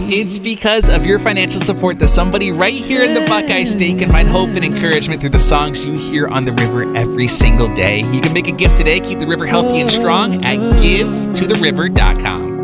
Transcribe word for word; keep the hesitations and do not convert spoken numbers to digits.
It's because of your financial support that somebody right here in the Buckeye State can find hope and encouragement through the songs you hear on the river every single day. You can make a gift today. Keep the river healthy and strong at give to the river dot com.